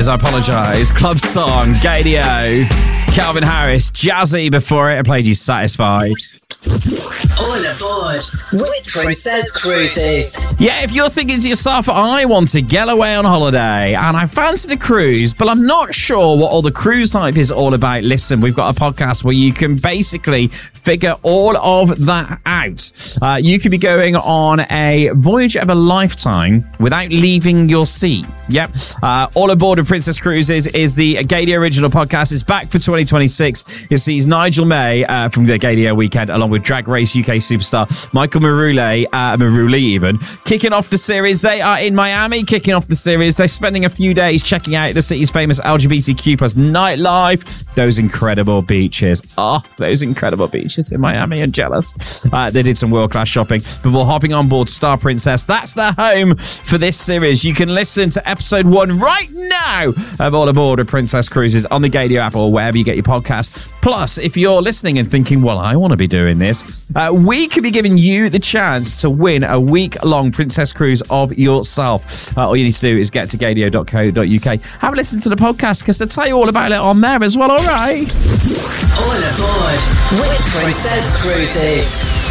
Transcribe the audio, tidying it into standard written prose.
is I Apologise. Club song, Gadio, Calvin Harris, Jazzy before it. I played you Satisfied. All aboard with Princess Cruises. Yeah, if you're thinking to yourself, I want to get away on holiday and I fancied a cruise, but I'm not sure what all the cruise hype is all about. Listen, we've got a podcast where you can basically figure all of that out. You could be going on a voyage of a lifetime without leaving your seat. Yep. All Aboard with Princess Cruises is the Gadio original podcast. It's back for 2026. It sees Nigel May from the Gadio weekend, along with Drag Race UK superstar Michael Maruli even, kicking off the series. They are in Miami, kicking off the series. They're spending a few days checking out the city's famous LGBTQ plus nightlife. Those incredible beaches. Oh, those incredible beaches in Miami. And jealous. They did some world-class shopping before hopping on board Star Princess. That's the home for this series. You can listen to episode 1 right now of All Aboard with Princess Cruises on the Gadio app or wherever you get your podcast. Plus, if you're listening and thinking, well, I want to be doing this, we could be giving you the chance to win a week-long Princess Cruise of yourself. All you need to do is get to gadio.co.uk. Have a listen to the podcast because they'll tell you all about it on there as well, all right? All aboard with Princess Cruises.